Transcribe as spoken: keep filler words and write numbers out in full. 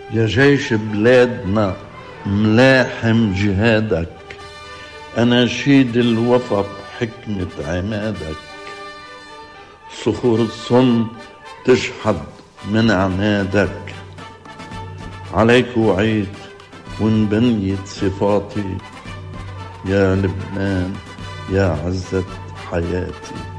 يا جيش بلادنا ملاحم جهادك، أناشيد الوفا بحكمة عمادك، صخور الصن تشحد من عنادك. عليك وعيت وانبنيت صفاتي، يا لبنان يا عزة حياتي.